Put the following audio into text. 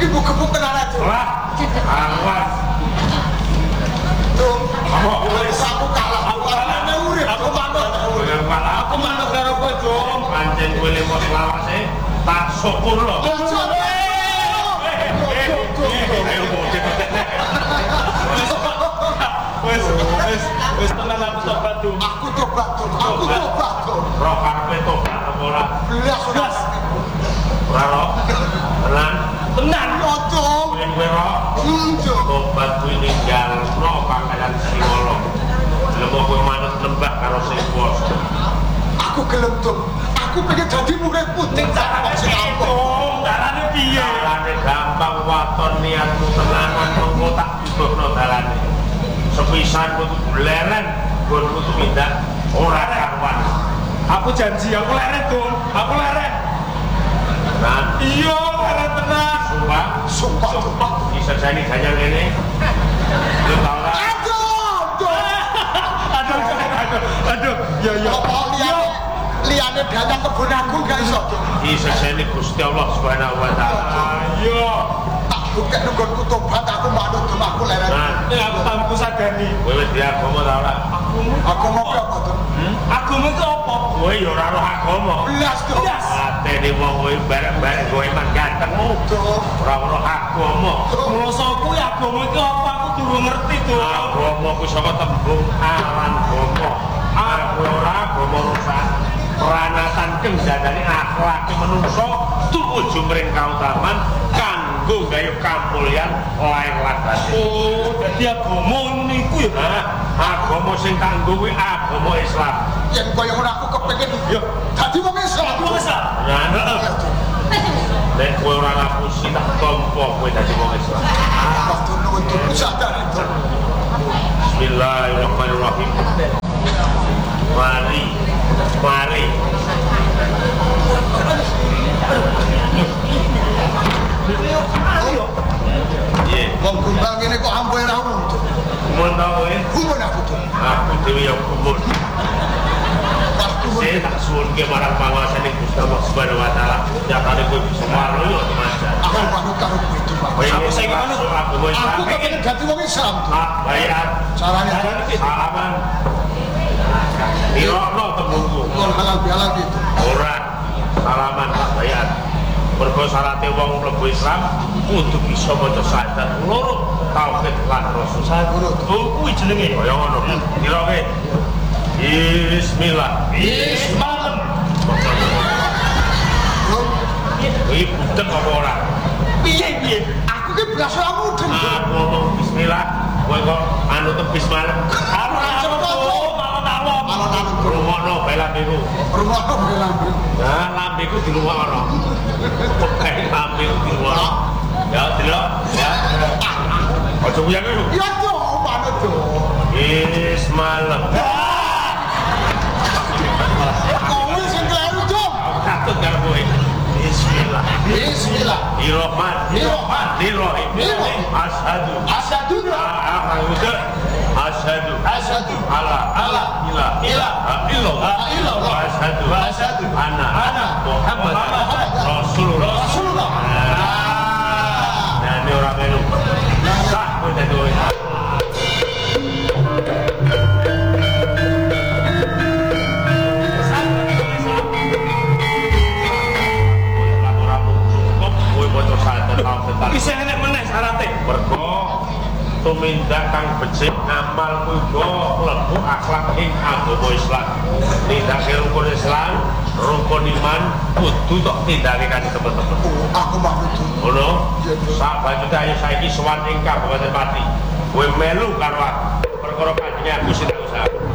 gebuk-gebuk tenan aja. Lah, awas. Tuh, wis aku kalah. Aku urip. Aku manut. Aku manut karo kowe, Jom. Pancen kowe lemot lawase tak syukur lho. Wis tenan aku tobat, Jom. Aku tobat, Jom. Aku tobat, Jom. Roh karepe tobat apa ora? Belas. Ora roh. Tenan. Tenan yo, Jom. Kowe roh. Jom. Tobat kuwi ninggalno pangkalan Sriwala. Lemo kowe manut lembah karo sing kuwasa. Aku gelem, Jom. Aku pengen jadi muridmu. Ning cara sing apa? Dalane piye? Dalane gampang waton niatmu tenanan mengko tak butuhno dalane. Sepisan kudu leren, gonku tumindak ora karuan. Aku janji aku leren, Dong. Aku leren. Nah, iya leren tenan. Sumpah. Bisa jani ganyang ngene. Lu tau ora? Aduh. Ya. Liane ganyang kebun aku gak iso. Bisa jani Gusti Allah Subhanahu wa taala. Ayo. Bukan nunggu tobat aku manut Jom aku leren. Nah, aku tamku sadani. Kowe di agama ta ora? Agama apa, Jom? Agama itu apa? Kowe ya ora roh agama. Belas, Jom. Atene wong kowe bareng-bareng kowe man gantengmu. Jom. Ora roh agama. Mosok kuwi agama iki apa aku durung ngerti, Jom. Agama kuwi saka tembung aran agama. Aku ora agama rusak. Peranatan kendhane akhlake manungsa tumuju mring kautaman kanggo gayuh kamulyan lair lan batin. Oh, dadi agama niku ya. Agama sing kanggo kuwi agama Islam. Yen kaya ngono aku kepengin yo dadi wong Islam. Ya, nek kowe ora ngapusi tak tampa kowe dadi wong Islam. Waktu nuntut sadar itu. Bismillahirrahmanirrahim. Mari. Ayo. Ye, Wong gumbang ngene kok ampuh ora untuk. mun ta kowe? Kumpul aku tuh. Aku dhewe ya kumpul. Waktu Saya tak suwunke marang panguasane Gusti Allah Subhanahu wa taala. Nyatane kowe bisa malu yo Mas. aku manut karo kowe itu, Pak. Aku sing manut aku Aku kepengin dadi wong Islam tuh. bayar. Carane Salaman. Dirokno tembungku. wong halal bihalal gitu. Ora salaman tak bayar. Mergo syaratnya wong mlebu Islam kudu bisa maca syahadat loro tauhid lan rasul. Guru. Oh kuwi jenenge kaya ngono. Diroke. Bismillah. Kuwi budek apa ora? Piye? Aku ki belas ora mudeng. Aku ngomong bismillah, kowe kok anu tebis malam. Alon-alon Rumono bela niku. rumah lambe. Nah, lambeku di rumah ono. Pokoke lambeku di rumah. Ya, delok. Ya. Ojo uyang lho. Ya tuh, manut tuh. Bismillah. Kowe sing kleru, Jom. Takut karo kowe. Bismillah. Bismillahirrahmanirrahim. Asyhadu. Asyhadu alla ilaha illallah wa asyhadu anna Muhammadan Rasulullah. Nah, ini orang melu. Sah kowe dadi kowe. Bisa enek meneh syaratnya. Mergo tumindak kang becik amal kuwi mlebu akhlak ing agama Islam. Nindake rukun Islam, rukun iman kudu tok tindake kan temen-temen. Aku manut tuh. Ngono. Sahabat kita ayo saiki sowan ing Kabupaten Pati. Kowe melu karo aku. Perkara kanjeng aku sing tak usah.